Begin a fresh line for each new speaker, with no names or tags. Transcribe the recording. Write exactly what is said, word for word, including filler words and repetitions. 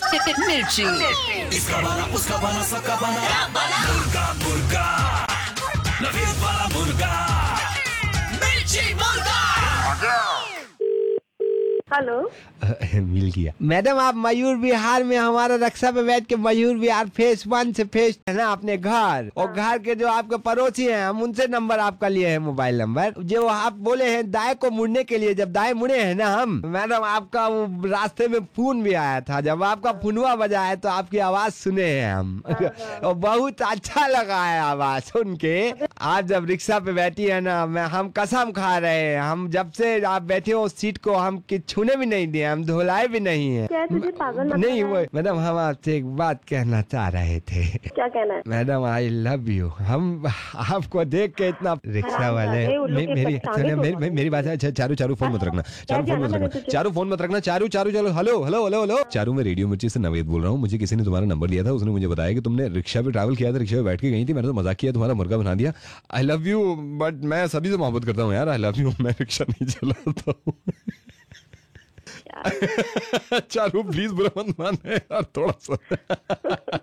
मिर्ची।
इसका बना उसका बना सबका बना मुर्गा मुर्गा नवीन वाला मुर्गा मिर्ची मुर्गा।
हेलो।
मिल गया मैडम। आप मयूर विहार में हमारा रक्षा पे बैठ के मयूर विहार फेस वन से फेस है ना अपने घर और घर के जो आपके पड़ोसी हैं हम उनसे नंबर आपका लिए हैं, मोबाइल नंबर जो आप बोले हैं दाएं को मुड़ने के लिए। जब दाएं मुड़े हैं ना हम मैडम आपका वो रास्ते में फोन भी आया था। जब आपका फोनवा बजा है तो आपकी आवाज सुने हैं हम और बहुत अच्छा लगा है आवाज सुन के। आप जब रिक्शा पे बैठी है ना मैं हम कसम खा रहे हैं हम जब से आप बैठे हो उस सीट को हम छूने भी नहीं दिए, हम धुलाए भी नहीं है।
क्या तुझे पागल
नहीं वो मैडम हम आपसे एक बात कहना चाह रहे थे।
क्या कहना है?
Madam I love you. हम आपको देख के इतना रिक्शा वाले मे, मेरी सुनिए मेरी मेरी बात है। चारू चारू फोन मत रखना, चारू फोन मत रखना, चारू फोन मत रखना, चारू चारू चलो hello hello hello hello Charu मैं रेडियो मिर्ची से नवेद बोल रहा हूँ। मुझे किसी ने तुम्हारा नंबर लिया था, उसने मुझे बताया कि तुमने रिक्शा पे ट्रैवल किया था, रिक्शा पे बैठ के गई थी। मैंने तो मजाक किया, तुम्हारा मुर्गा बना दिया। आई लव यू बट मैं सभी से मोहब्बत करता हूँ यार। I love you. मैं रिक्शा नहीं चलाता हूँ। चारू प्लीज बुरा मत माने यार थोड़ा सा।